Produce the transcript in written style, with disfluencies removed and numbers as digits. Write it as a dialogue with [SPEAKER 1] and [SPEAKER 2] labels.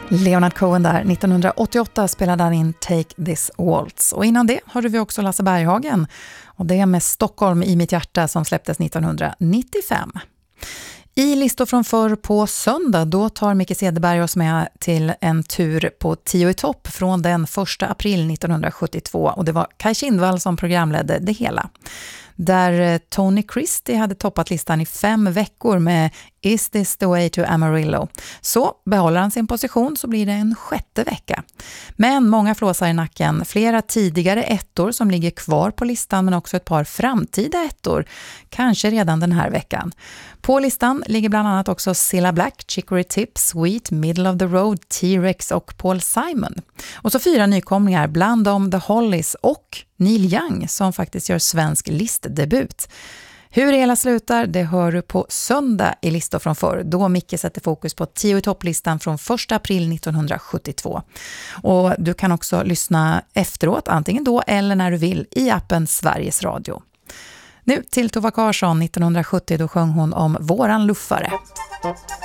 [SPEAKER 1] Leonard Cohen där, 1988 spelade han in Take This Waltz. Och innan det hörde vi också Lasse Berghagen. Och det är med Stockholm i mitt hjärta som släpptes 1995. I listor från förr på söndag, då tar Micke Cederberg oss med till en tur på 10 i topp från den 1 april 1972. Och det var Kaj Kindvall som programledde det hela. Där Tony Christie hade toppat listan i 5 veckor med Is This The Way To Amarillo. Så behåller han sin position så blir det en 6:e vecka. Men många flåsar i nacken, flera tidigare ettor som ligger kvar på listan men också ett par framtida ettor, kanske redan den här veckan. På listan ligger bland annat också Cilla Black, Chicory Tip, Sweet, Middle of the Road, T-Rex och Paul Simon. Och så 4 nykomlingar, bland dem The Hollies och Neil Young som faktiskt gör svensk listdebut. Hur det hela slutar, det hör du på söndag i listor från förr, då Micke sätter fokus på 10 i topplistan från 1 april 1972. Och du kan också lyssna efteråt, antingen då eller när du vill, i appen Sveriges Radio. Nu till Tova Karsson, 1970, då sjöng hon om Våran luffare.